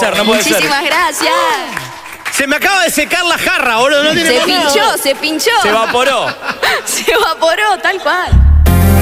ser, no puede ser. Muchísimas gracias. Se me acaba de secar la jarra, boludo. No tiene Se por qué. pinchó. Se evaporó. Se evaporó, tal cual.